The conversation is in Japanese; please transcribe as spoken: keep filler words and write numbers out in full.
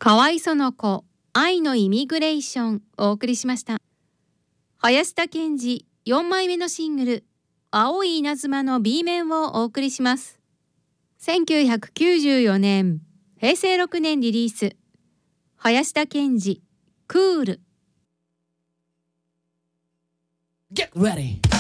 かわいその子、愛のイミグレーションをお送りしました。林田健二よんまいめのシングル、青い稲妻の B 面をお送りします。せんきゅうひゃくきゅうじゅうよねん、へいせいろくねんリリース、林田健二、クール。 Get ready!